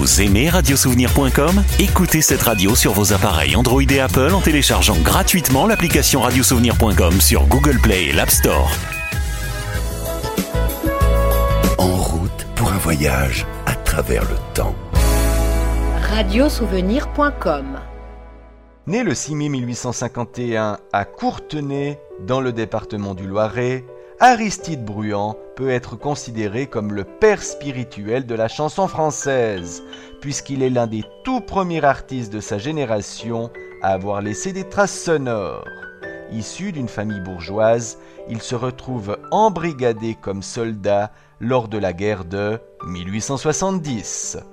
Vous aimez radiosouvenir.com ? Écoutez cette radio sur vos appareils Android et Apple en téléchargeant gratuitement l'application radiosouvenir.com sur Google Play et l'App Store. En route pour un voyage à travers le temps. Radiosouvenir.com. Né le 6 mai 1851 à Courtenay, dans le département du Loiret, Aristide Bruant peut être considéré comme le père spirituel de la chanson française, puisqu'il est l'un des tout premiers artistes de sa génération à avoir laissé des traces sonores. Issu d'une famille bourgeoise, il se retrouve embrigadé comme soldat lors de la guerre de 1870.